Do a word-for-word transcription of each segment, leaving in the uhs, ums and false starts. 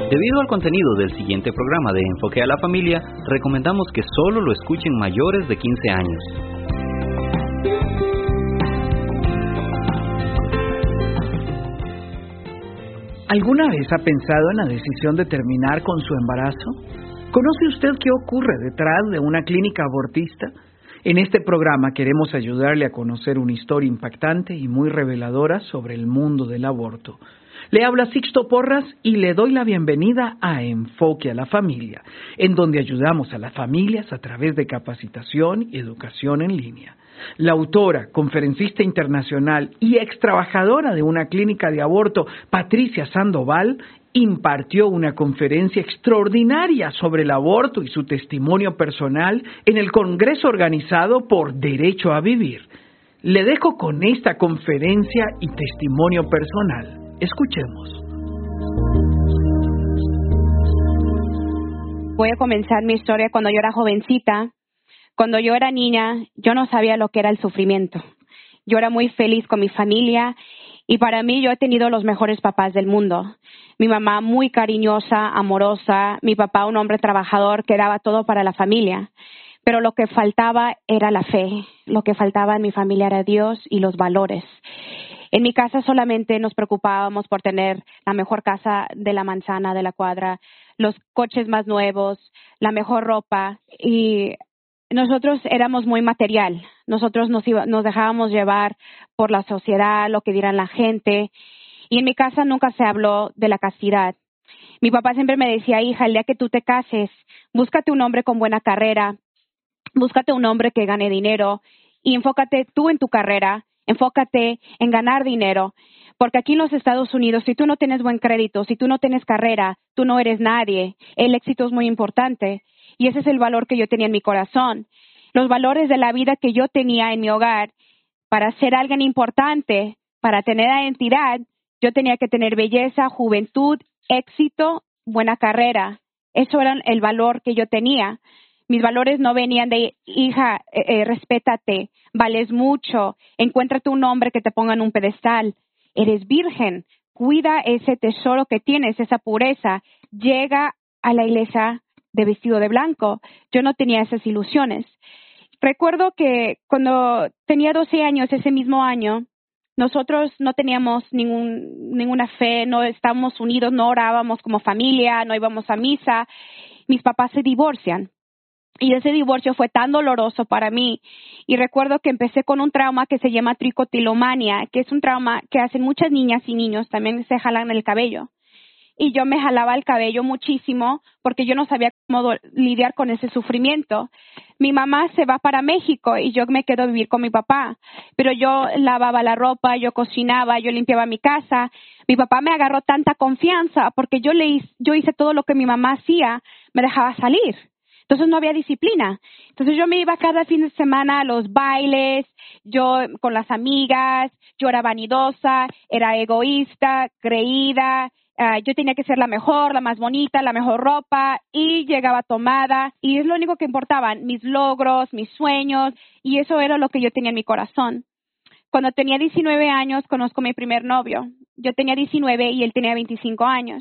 Debido al contenido del siguiente programa de Enfoque a la Familia, recomendamos que solo lo escuchen mayores de quince años. ¿Alguna vez ha pensado en la decisión de terminar con su embarazo? ¿Conoce usted qué ocurre detrás de una clínica abortista? En este programa queremos ayudarle a conocer una historia impactante y muy reveladora sobre el mundo del aborto. Le habla Sixto Porras y le doy la bienvenida a Enfoque a la Familia, en donde ayudamos a las familias a través de capacitación y educación en línea. La autora, conferencista internacional y ex trabajadora de una clínica de aborto, Patricia Sandoval, impartió una conferencia extraordinaria sobre el aborto y su testimonio personal en el Congreso organizado por Derecho a Vivir. Le dejo con esta conferencia y testimonio personal. Escuchemos. Voy a comenzar mi historia cuando yo era jovencita. Cuando yo era niña, yo no sabía lo que era el sufrimiento. Yo era muy feliz con mi familia y para mí yo he tenido los mejores papás del mundo. Mi mamá muy cariñosa, amorosa, mi papá un hombre trabajador que daba todo para la familia. Pero lo que faltaba era la fe, lo que faltaba en mi familia era Dios y los valores. En mi casa solamente nos preocupábamos por tener la mejor casa de la manzana, de la cuadra, los coches más nuevos, la mejor ropa y nosotros éramos muy material. Nosotros nos, iba, nos dejábamos llevar por la sociedad, lo que dirán la gente. Y en mi casa nunca se habló de la castidad. Mi papá siempre me decía, hija, el día que tú te cases, búscate un hombre con buena carrera, búscate un hombre que gane dinero y enfócate tú en tu carrera, enfócate en ganar dinero. Porque aquí en los Estados Unidos, si tú no tienes buen crédito, si tú no tienes carrera, tú no eres nadie. El éxito es muy importante. Y ese es el valor que yo tenía en mi corazón. Los valores de la vida que yo tenía en mi hogar, para ser alguien importante, para tener identidad, yo tenía que tener belleza, juventud, éxito, buena carrera. Eso era el valor que yo tenía. Mis valores no venían de, hija, eh, eh, respétate, vales mucho, encuéntrate un hombre que te ponga en un pedestal. Eres virgen, cuida ese tesoro que tienes, esa pureza. Llega a la iglesia de vestido de blanco. Yo no tenía esas ilusiones. Recuerdo que cuando tenía doce años, ese mismo año, nosotros no teníamos ningún, ninguna fe, no estábamos unidos, no orábamos como familia, no íbamos a misa. Mis papás se divorcian. Y ese divorcio fue tan doloroso para mí. Y recuerdo que empecé con un trauma que se llama tricotilomania, que es un trauma que hacen muchas niñas y niños, también se jalan el cabello. Y yo me jalaba el cabello muchísimo porque yo no sabía cómo lidiar con ese sufrimiento. Mi mamá se va para México y yo me quedo a vivir con mi papá. Pero yo lavaba la ropa, yo cocinaba, yo limpiaba mi casa. Mi papá me agarró tanta confianza porque yo, le, yo hice todo lo que mi mamá hacía, me dejaba salir. Entonces no había disciplina. Entonces yo me iba cada fin de semana a los bailes, yo con las amigas, yo era vanidosa, era egoísta, creída. Uh, yo tenía que ser la mejor, la más bonita, la mejor ropa y llegaba tomada y es lo único que importaban, mis logros, mis sueños y eso era lo que yo tenía en mi corazón. Cuando tenía diecinueve años conozco a mi primer novio. Yo tenía diecinueve y él tenía veinticinco años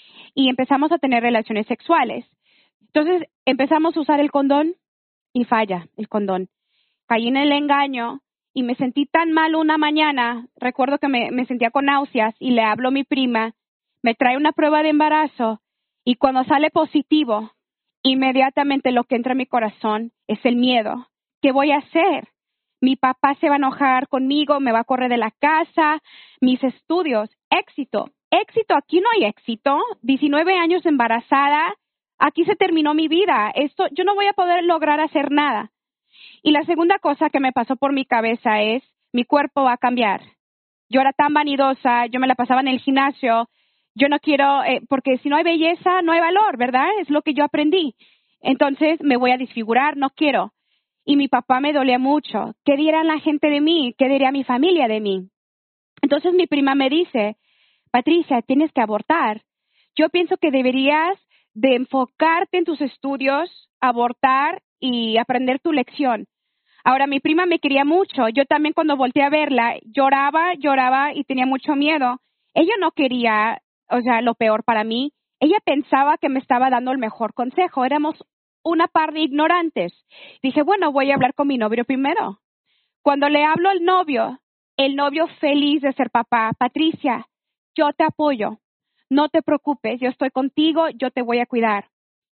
y empezamos a tener relaciones sexuales. Entonces empezamos a usar el condón y falla el condón. Caí en el engaño y me sentí tan mal una mañana, recuerdo que me, me sentía con náuseas y le hablo a mi prima. Me trae una prueba de embarazo y cuando sale positivo, inmediatamente lo que entra en mi corazón es el miedo. ¿Qué voy a hacer? Mi papá se va a enojar conmigo, me va a correr de la casa, mis estudios, éxito, éxito, aquí no hay éxito. diecinueve años embarazada, aquí se terminó mi vida. Esto, yo no voy a poder lograr hacer nada. Y la segunda cosa que me pasó por mi cabeza es, mi cuerpo va a cambiar. Yo era tan vanidosa, yo me la pasaba en el gimnasio. Yo no quiero, eh, porque si no hay belleza, no hay valor, ¿verdad? Es lo que yo aprendí. Entonces me voy a desfigurar, no quiero. Y mi papá me dolía mucho. ¿Qué dirá la gente de mí? ¿Qué diría mi familia de mí? Entonces mi prima me dice, Patricia, tienes que abortar. Yo pienso que deberías de enfocarte en tus estudios, abortar y aprender tu lección. Ahora, mi prima me quería mucho. Yo también cuando volteé a verla, lloraba, lloraba y tenía mucho miedo. Ella no quería, o sea, lo peor para mí. Ella pensaba que me estaba dando el mejor consejo. Éramos una par de ignorantes. Dije, bueno, voy a hablar con mi novio primero. Cuando le hablo al novio, el novio feliz de ser papá, Patricia, yo te apoyo. No te preocupes, yo estoy contigo, yo te voy a cuidar.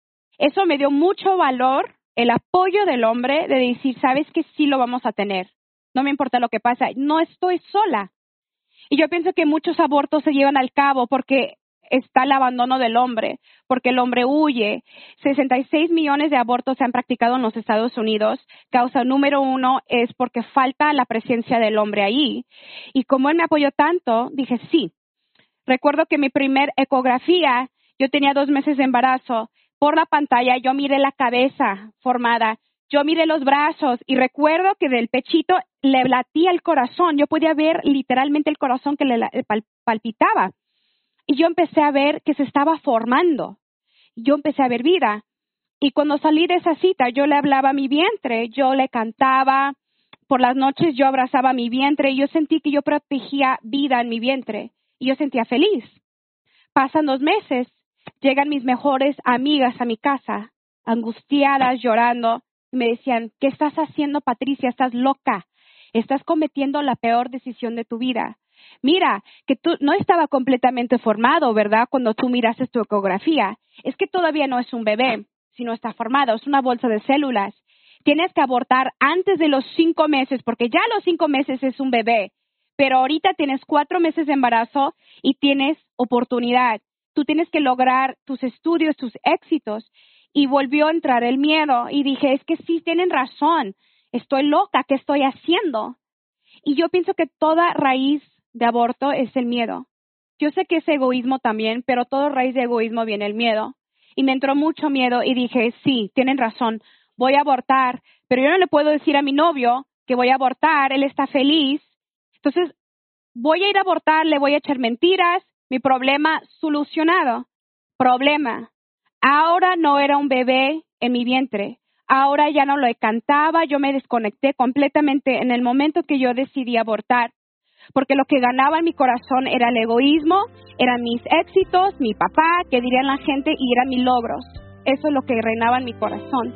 Eso me dio mucho valor, el apoyo del hombre de decir, sabes que sí lo vamos a tener. No me importa lo que pasa, no estoy sola. Y yo pienso que muchos abortos se llevan al cabo porque está el abandono del hombre, porque el hombre huye. sesenta y seis millones de abortos se han practicado en los Estados Unidos. Causa número uno es porque falta la presencia del hombre ahí. Y como él me apoyó tanto, dije sí. Recuerdo que mi primer ecografía, yo tenía dos meses de embarazo. Por la pantalla yo miré la cabeza formada, yo miré los brazos y recuerdo que del pechito le latía el corazón. Yo podía ver literalmente el corazón que le palpitaba. Y yo empecé a ver que se estaba formando. Yo empecé a ver vida. Y cuando salí de esa cita, yo le hablaba a mi vientre, yo le cantaba. Por las noches yo abrazaba mi vientre y yo sentí que yo protegía vida en mi vientre. Y yo sentía feliz. Pasan dos meses, llegan mis mejores amigas a mi casa, angustiadas, llorando. Y me decían, ¿qué estás haciendo, Patricia? Estás loca. Estás cometiendo la peor decisión de tu vida. Mira, que tú no estaba completamente formado, ¿verdad? Cuando tú miraste tu ecografía. Es que todavía no es un bebé, sino está formado. Es una bolsa de células. Tienes que abortar antes de los cinco meses, porque ya a los cinco meses es un bebé. Pero ahorita tienes cuatro meses de embarazo y tienes oportunidad. Tú tienes que lograr tus estudios, tus éxitos. Y volvió a entrar el miedo. Y dije, es que sí, tienen razón. Estoy loca, ¿qué estoy haciendo? Y yo pienso que toda raíz de aborto es el miedo. Yo sé que es egoísmo también, pero toda raíz de egoísmo viene el miedo. Y me entró mucho miedo y dije, sí, tienen razón, voy a abortar, pero yo no le puedo decir a mi novio que voy a abortar, él está feliz. Entonces, voy a ir a abortar, le voy a echar mentiras, mi problema solucionado. Problema, ahora no era un bebé en mi vientre, ahora ya no lo cantaba, yo me desconecté completamente en el momento que yo decidí abortar. Porque lo que ganaba en mi corazón era el egoísmo, eran mis éxitos, mi papá, qué dirían la gente, y eran mis logros. Eso es lo que reinaba en mi corazón.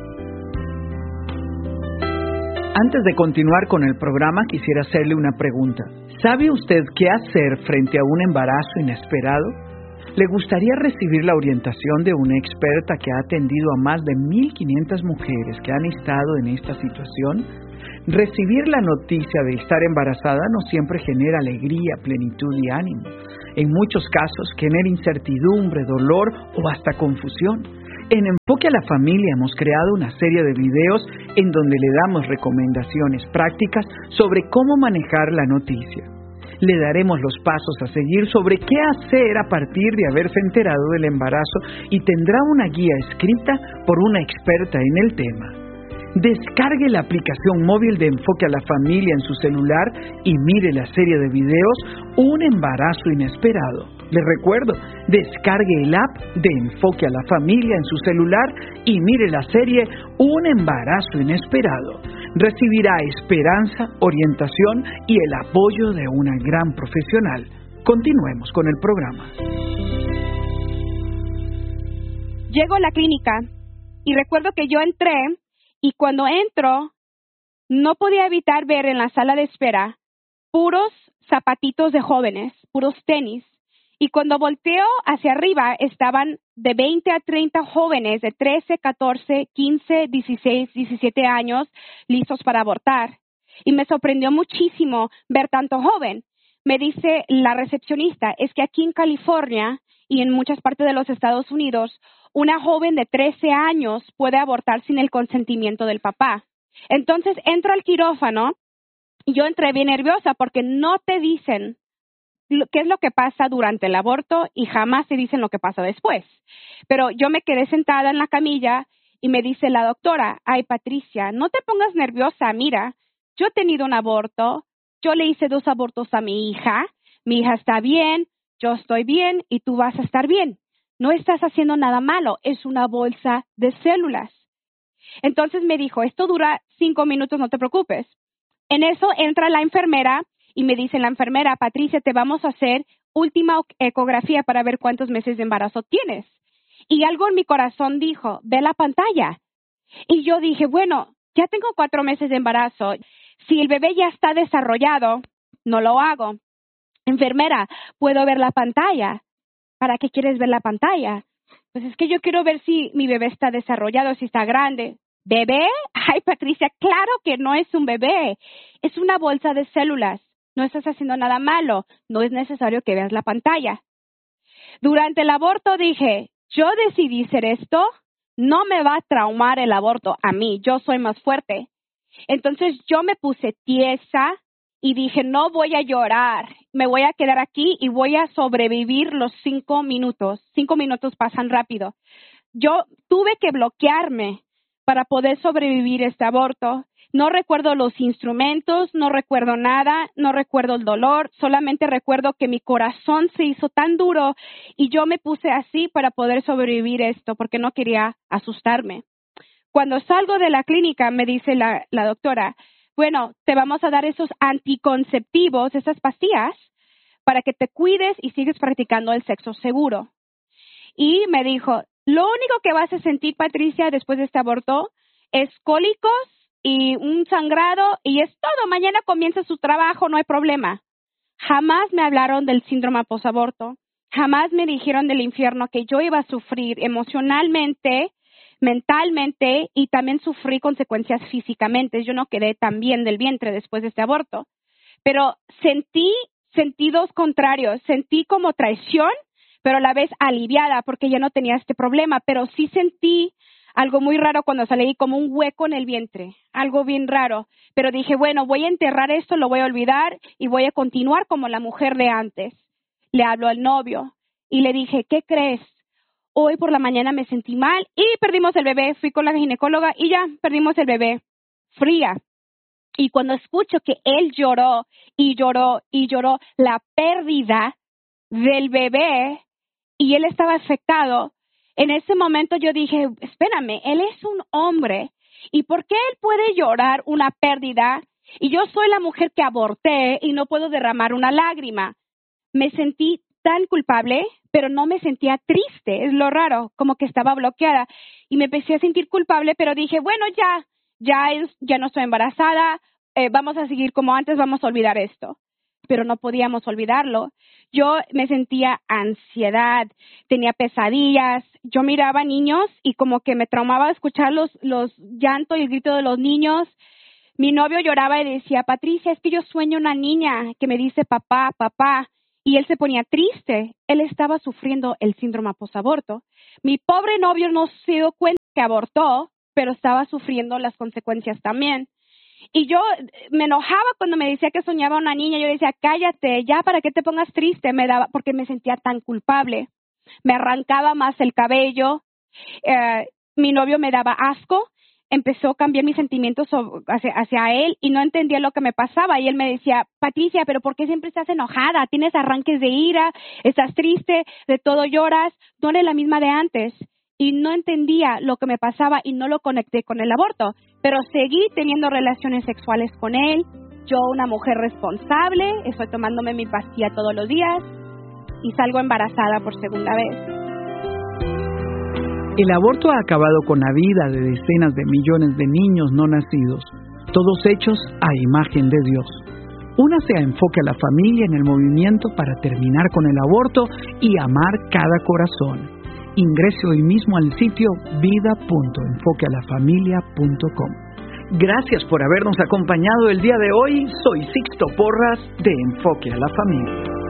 Antes de continuar con el programa, quisiera hacerle una pregunta. ¿Sabe usted qué hacer frente a un embarazo inesperado? ¿Le gustaría recibir la orientación de una experta que ha atendido a más de mil quinientas mujeres que han estado en esta situación? Recibir la noticia de estar embarazada no siempre genera alegría, plenitud y ánimo. En muchos casos genera incertidumbre, dolor o hasta confusión. En Enfoque a la Familia hemos creado una serie de videos en donde le damos recomendaciones prácticas sobre cómo manejar la noticia. Le daremos los pasos a seguir sobre qué hacer a partir de haberse enterado del embarazo y tendrá una guía escrita por una experta en el tema. Descargue la aplicación móvil de Enfoque a la Familia en su celular y mire la serie de videos Un embarazo inesperado. Le recuerdo, descargue el app de Enfoque a la Familia en su celular y mire la serie Un embarazo inesperado. Recibirá esperanza, orientación y el apoyo de una gran profesional. Continuemos con el programa. Llego a la clínica y recuerdo que yo entré. Y cuando entro, no podía evitar ver en la sala de espera puros zapatitos de jóvenes, puros tenis. Y cuando volteo hacia arriba, estaban de veinte a treinta jóvenes de trece, catorce, quince, dieciséis, diecisiete años listos para abortar. Y me sorprendió muchísimo ver tanto joven. Me dice la recepcionista, es que aquí en California y en muchas partes de los Estados Unidos, una joven de trece años puede abortar sin el consentimiento del papá. Entonces entro al quirófano y yo entré bien nerviosa porque no te dicen qué es lo que pasa durante el aborto y jamás te dicen lo que pasa después. Pero yo me quedé sentada en la camilla y me dice la doctora, ay Patricia, no te pongas nerviosa, mira, yo he tenido un aborto, yo le hice dos abortos a mi hija, mi hija está bien, yo estoy bien y tú vas a estar bien. No estás haciendo nada malo, es una bolsa de células. Entonces me dijo, esto dura cinco minutos, no te preocupes. En eso entra la enfermera y me dice la enfermera, Patricia, te vamos a hacer última ecografía para ver cuántos meses de embarazo tienes. Y algo en mi corazón dijo, ve la pantalla. Y yo dije, bueno, ya tengo cuatro meses de embarazo. Si el bebé ya está desarrollado, no lo hago. Enfermera, ¿puedo ver la pantalla? ¿Para qué quieres ver la pantalla? Pues es que yo quiero ver si mi bebé está desarrollado, si está grande. ¿Bebé? Ay, Patricia, claro que no es un bebé. Es una bolsa de células. No estás haciendo nada malo. No es necesario que veas la pantalla. Durante el aborto dije, yo decidí hacer esto. No me va a traumar el aborto a mí. Yo soy más fuerte. Entonces yo me puse tiesa y dije, no voy a llorar. Me voy a quedar aquí y voy a sobrevivir los cinco minutos. Cinco minutos pasan rápido. Yo tuve que bloquearme para poder sobrevivir este aborto. No recuerdo los instrumentos, no recuerdo nada, no recuerdo el dolor, solamente recuerdo que mi corazón se hizo tan duro y yo me puse así para poder sobrevivir esto porque no quería asustarme. Cuando salgo de la clínica me dice la, la doctora, bueno, te vamos a dar esos anticonceptivos, esas pastillas, para que te cuides y sigues practicando el sexo seguro. Y me dijo, lo único que vas a sentir, Patricia, después de este aborto es cólicos y un sangrado y es todo. Mañana comienza su trabajo, no hay problema. Jamás me hablaron del síndrome posaborto. Jamás me dijeron del infierno que yo iba a sufrir emocionalmente, mentalmente y también sufrí consecuencias físicamente. Yo no quedé tan bien del vientre después de este aborto. Pero sentí sentidos contrarios. Sentí como traición, pero a la vez aliviada porque ya no tenía este problema. Pero sí sentí algo muy raro cuando salí, como un hueco en el vientre, algo bien raro. Pero dije, bueno, voy a enterrar esto, lo voy a olvidar y voy a continuar como la mujer de antes. Le hablo al novio y le dije, ¿qué crees? Hoy por la mañana me sentí mal y perdimos el bebé. Fui con la ginecóloga y ya perdimos el bebé. Fría. Y cuando escucho que él lloró y lloró y lloró la pérdida del bebé y él estaba afectado, en ese momento yo dije, espérame, él es un hombre, ¿y por qué él puede llorar una pérdida? Y yo soy la mujer que aborté y no puedo derramar una lágrima. Me sentí tan culpable, pero no me sentía triste, es lo raro, como que estaba bloqueada. Y me empecé a sentir culpable, pero dije, bueno, ya, ya, es, ya no estoy embarazada, eh, vamos a seguir como antes, vamos a olvidar esto. Pero no podíamos olvidarlo. Yo me sentía ansiedad, tenía pesadillas, yo miraba niños y como que me traumaba escuchar los, los llantos y el grito de los niños. Mi novio lloraba y decía, Patricia, es que yo sueño una niña que me dice papá, papá, y él se ponía triste. Él estaba sufriendo el síndrome posaborto. Mi pobre novio no se dio cuenta que abortó, pero estaba sufriendo las consecuencias también. Y yo me enojaba cuando me decía que soñaba una niña. Yo decía, cállate, ya, ¿para qué te pongas triste? Me daba, porque me sentía tan culpable. Me arrancaba más el cabello. Eh, mi novio me daba asco. Empezó a cambiar mis sentimientos hacia, hacia él y no entendía lo que me pasaba. Y él me decía, Patricia, ¿pero por qué siempre estás enojada? Tienes arranques de ira, estás triste, de todo lloras. No eres la misma de antes. Y no entendía lo que me pasaba y no lo conecté con el aborto. Pero seguí teniendo relaciones sexuales con él. Yo, una mujer responsable, estoy tomándome mi pastilla todos los días y salgo embarazada por segunda vez. El aborto ha acabado con la vida de decenas de millones de niños no nacidos, todos hechos a imagen de Dios. Únase a Enfoque a la Familia en el movimiento para terminar con el aborto y amar cada corazón. Ingrese hoy mismo al sitio vida punto enfoque a la familia punto com. Gracias por habernos acompañado el día de hoy. Soy Sixto Porras de Enfoque a la Familia.